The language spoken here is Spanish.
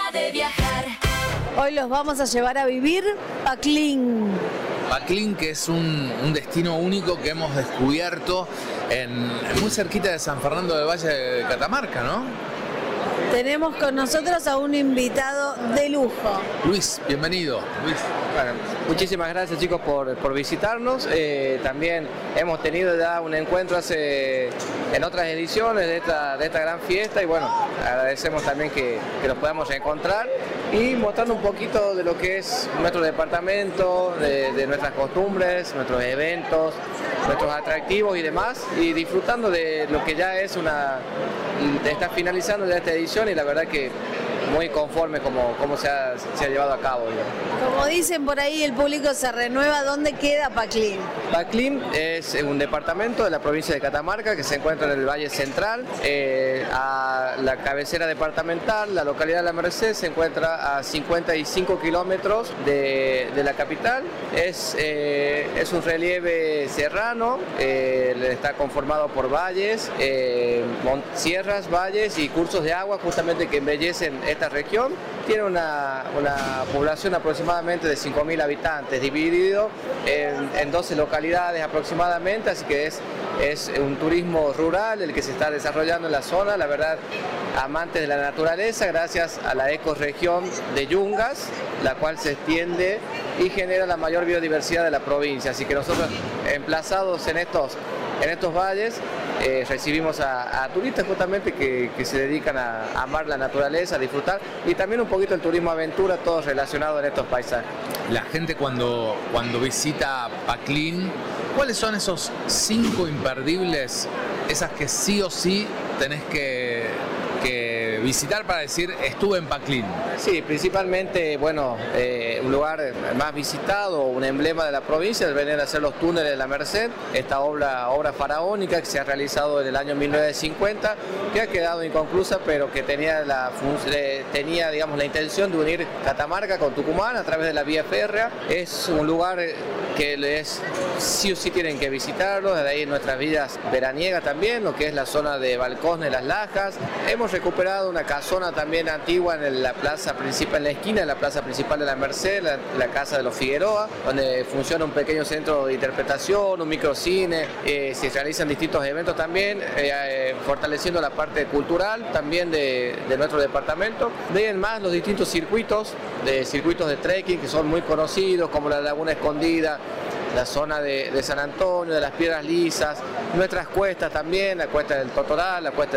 de viajar. Hoy los vamos a llevar a vivir Paclín. Paclín, que es un destino único que hemos descubierto muy cerquita de San Fernando del Valle de Catamarca, ¿no? Tenemos con nosotros a un invitado de lujo. Luis, bienvenido. Luis. Bueno, muchísimas gracias, chicos, por visitarnos. También hemos tenido ya un encuentro en otras ediciones de esta gran fiesta y bueno, agradecemos también que nos podamos encontrar y mostrando un poquito de lo que es nuestro departamento, de nuestras costumbres, nuestros eventos, nuestros atractivos y demás, y disfrutando de lo que ya es está finalizando ya esta edición y la verdad que muy conforme como se ha llevado a cabo. Como dicen por ahí, el público se renueva. ¿Dónde queda Paclín? Paclín es un departamento de la provincia de Catamarca que se encuentra en el Valle Central. A la cabecera departamental, la localidad de La Merced, se encuentra a 55 kilómetros de la capital. Es un relieve serrano, está conformado por valles, sierras, valles y cursos de agua justamente que embellecen esta región. Tiene una población aproximadamente de 5.000 habitantes, dividido en 12 localidades aproximadamente, así que es un turismo rural el que se está desarrollando en la zona, la verdad, amantes de la naturaleza, gracias a la ecorregión de Yungas, la cual se extiende y genera la mayor biodiversidad de la provincia, así que nosotros emplazados en estos valles, recibimos a turistas justamente que se dedican a amar la naturaleza, a disfrutar y también un poquito el turismo aventura, todo relacionado en estos paisajes. La gente cuando visita Paclín, ¿cuáles son esos 5 imperdibles, esas que sí o sí tenés que visitar para decir estuve en Paclín? Sí, principalmente, bueno, un lugar más visitado, un emblema de la provincia, el venir a hacer los túneles de La Merced, esta obra faraónica que se ha realizado en el año 1950, que ha quedado inconclusa, pero que tenía digamos, la intención de unir Catamarca con Tucumán a través de la vía férrea. Es un lugar que sí o sí tienen que visitarlo, desde ahí en nuestras vidas veraniegas también, lo que es la zona de Balcosne, Las Lajas. Hemos recuperado una casona también antigua en la plaza principal, en la esquina de la plaza principal de La Merced, la casa de los Figueroa, donde funciona un pequeño centro de interpretación, un microcine, se realizan distintos eventos también, fortaleciendo la parte cultural también de nuestro departamento. De ahí en más los distintos circuitos de trekking que son muy conocidos, como la Laguna Escondida, la zona de San Antonio, de las Piedras Lisas, nuestras cuestas también, la cuesta del Totoral, la cuesta